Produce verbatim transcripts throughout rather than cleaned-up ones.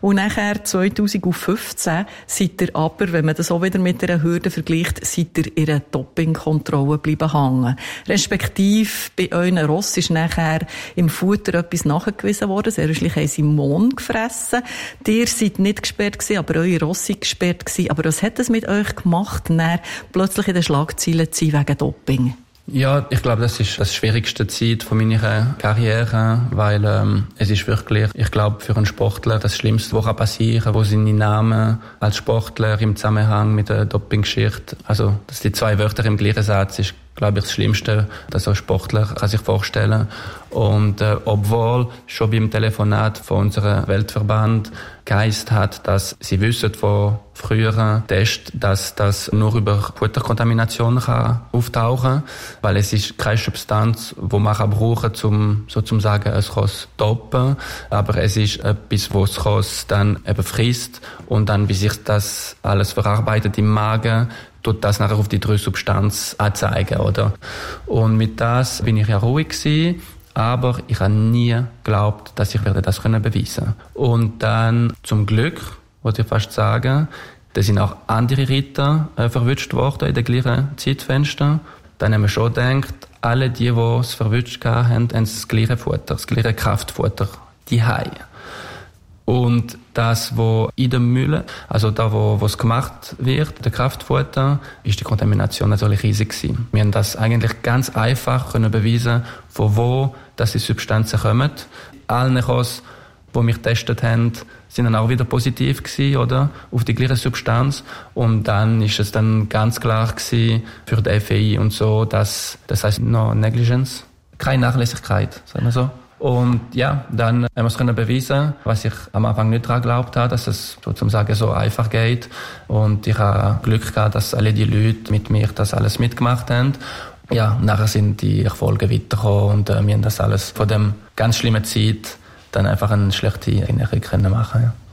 Und nachher zwanzig fünfzehn seid ihr aber, wenn man das auch wieder mit einer Hürde vergleicht, seid ihr in einer Dopingkontrolle bleiben hängen. Respektive bei euren Ross ist nachher im Futter etwas nachgewiesen worden. Sehr wahrscheinlich haben sie Mohn gefressen. Ihr seid nicht gesperrt gewesen, aber eure Ross sind gesperrt gewesen. Aber was hat es mit euch gemacht, dann plötzlich in den Schlagzeilen zu sein wegen Doping? Ja, ich glaube, das ist das schwierigste Zeit von meiner Karriere, weil ähm, es ist wirklich, ich glaube, für einen Sportler das Schlimmste, was passieren kann, wo seine Namen als Sportler im Zusammenhang mit der Doping-Geschichte, also dass die zwei Wörter im gleichen Satz ist, glaube ich, das Schlimmste, das ein Sportler kann sich vorstellen. Und äh, obwohl schon beim Telefonat von unserem Weltverband geheißen hat, dass sie wissen von früheren Tests, dass das nur über Futterkontamination kann auftauchen, weil es ist keine Substanz, die man kann brauchen zum sozusagen es kann dopen, aber es ist etwas, was es kann dann eben frisst und dann, wie sich das alles verarbeitet im Magen, tut das nachher auf die drei Substanz anzeigen, oder? Und mit das bin ich ja ruhig gewesen, aber ich habe nie geglaubt, dass ich werde das können beweisen. Und dann zum Glück, wollte ich fast sagen, da sind auch andere Ritter äh, verwünscht worden in den gleichen Zeitfenster. Dann haben wir schon gedacht, alle die, die es verwünscht haben, haben das gleiche Futter, das gleiche Kraftfutter, die haben. Und das, wo in der Mühle, also da, wo, wo es gemacht wird, der Kraftfutter, ist die Kontamination natürlich riesig gewesen. Wir haben das eigentlich ganz einfach können beweisen, von wo dass die Substanzen kommen. Alle Kos, die mich getestet haben, sind dann auch wieder positiv gewesen, oder? Auf die gleiche Substanz. Und dann ist es dann ganz klar gewesen für die F I und so, dass, das heißt no Negligence, keine Nachlässigkeit, sagen wir so. Und ja, dann haben wir es können beweisen, was ich am Anfang nicht daran geglaubt habe, dass es sozusagen so einfach geht. Und ich habe Glück gehabt, dass alle die Leute mit mir das alles mitgemacht haben. Ja, nachher sind die Erfolge weitergekommen und äh, wir haben das alles von dem ganz schlimmen Zeit dann einfach eine schlechte Erinnerung können machen. Ja.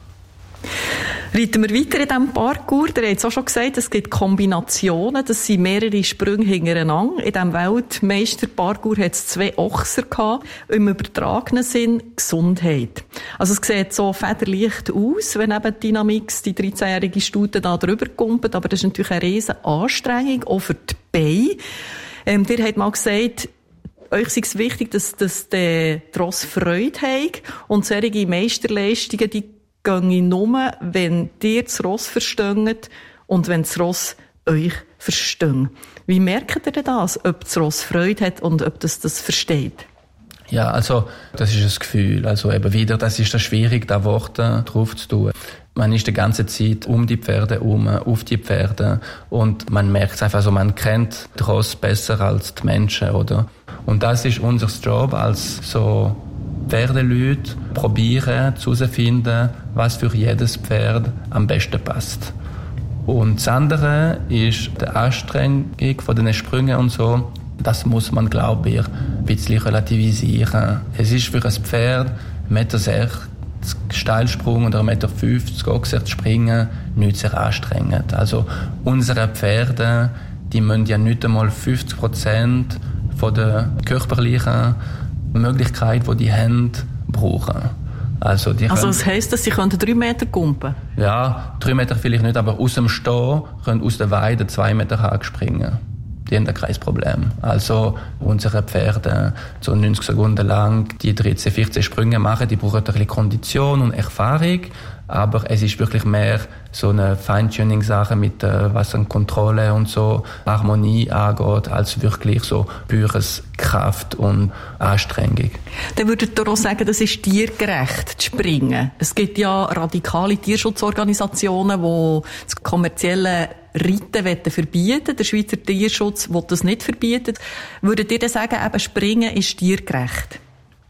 Reiten wir weiter in diesem Parkour. Ihr habt es auch schon gesagt, es gibt Kombinationen. Das sind mehrere Sprünge hintereinander. In diesem Weltmeister-Parkour hat es zwei Ochser gehabt. Im übertragenen Sinn Gesundheit. Also es sieht so federleicht aus, wenn eben Dynamix, die dreizehnjährige Stute, da drüber kumpelt. Aber das ist natürlich eine riesen Anstrengung, auch für die Beine. Ähm, ihr habt mal gesagt, euch ist es wichtig, dass, dass der Ross Freude hat. Und solche Meisterleistungen, die gehen nur, wenn ihr das Ross versteht und wenn das Ross euch versteht. Wie merkt ihr denn das, ob das Ross Freude hat und ob das das versteht? Ja, also das ist ein Gefühl. Also eben wieder, das ist das schwierig, da Worte drauf zu tun. Man ist die ganze Zeit um die Pferde herum, auf die Pferde und man merkt es einfach so, man kennt den Ross besser als die Menschen, oder? Und das ist unser Job als so Pferdeleute, probieren herauszufinden, was für jedes Pferd am besten passt. Und das andere ist die Anstrengung von den Sprüngen und so. Das muss man, glaube ich, ein bisschen relativisieren. Es ist für ein Pferd eins Meter sechzig Steilsprung oder eins Meter fünfzig Ochsert springen nicht sehr anstrengend. Also unsere Pferde, die müssen ja nicht einmal fünfzig Prozent von der körperlichen Möglichkeit, die die haben, brauchen. Also, die also das heisst, dass sie drei Meter kumpen? Ja, drei Meter vielleicht nicht, aber aus dem Stehen können aus der Weide zwei Meter Hag springen. Die haben da kein Problem. Also unsere Pferde so neunzig Sekunden lang die dreizehn, vierzehn Sprünge machen, die brauchen ein bisschen Kondition und Erfahrung, aber es ist wirklich mehr so eine Feintuning-Sache mit äh, was an Kontrolle und so Harmonie angeht, als wirklich so pures Kraft und Anstrengung. Dann würdet ihr auch sagen, das ist tiergerecht, zu springen. Es gibt ja radikale Tierschutzorganisationen, die das kommerzielle Reiten verbieten. Der Schweizer Tierschutz will das nicht verbieten. Würdet ihr dann sagen, eben Springen ist tiergerecht?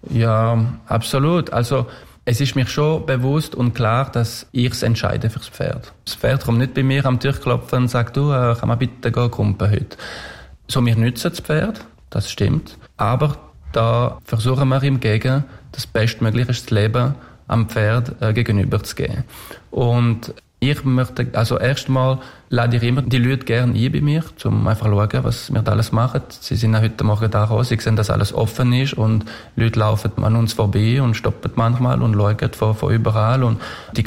Ja, absolut. Also es ist mir schon bewusst und klar, dass ich es entscheide fürs Pferd. Das Pferd kommt nicht bei mir am Tür klopfen und sagt, du, äh, kann man bitte gehen kumpen heute. So, wir nützen das Pferd, das stimmt. Aber da versuchen wir im Gegen, das bestmögliche Leben am Pferd äh, gegenüber zu geben. Und ich möchte, also erstmal lade ich immer die Leute gerne ein bei mir, um einfach zu schauen, was wir da alles machen. Sie sind auch heute Morgen da raus, sie sehen, dass alles offen ist und Leute laufen an uns vorbei und stoppen manchmal und schauen von, von überall und die